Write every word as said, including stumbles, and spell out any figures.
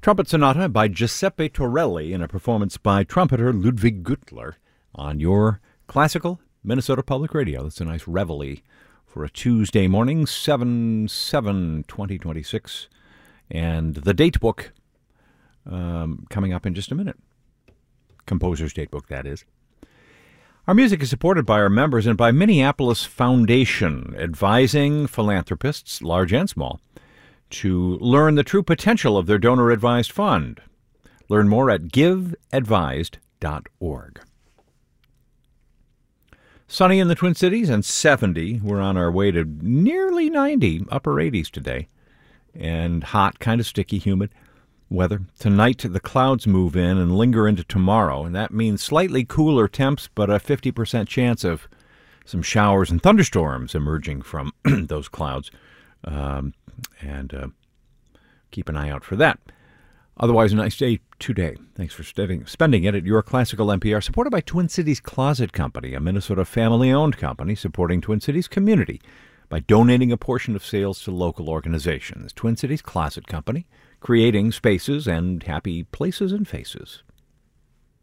Trumpet Sonata by Giuseppe Torelli in a performance by trumpeter Ludwig Gutler on your classical Minnesota Public Radio. That's a nice reveille for a Tuesday morning, seven seven twenty twenty-six. And the date book um, coming up in just a minute. Composer's date book, that is. Our music is supported by our members and by Minneapolis Foundation, advising philanthropists, large and small, to learn the true potential of their donor-advised fund. Learn more at give advised dot org. Sunny in the Twin Cities and seventy. We're on our way to nearly ninety, upper eighties today. And hot, kind of sticky, humid weather. Tonight, the clouds move in and linger into tomorrow, and that means slightly cooler temps, but a fifty percent chance of some showers and thunderstorms emerging from those clouds. Um, and uh, keep an eye out for that. Otherwise, a nice day today. Thanks for spending, spending it at your classical N P R, supported by Twin Cities Closet Company, a Minnesota family-owned company supporting Twin Cities community by donating a portion of sales to local organizations. Twin Cities Closet Company, creating spaces and happy places and faces.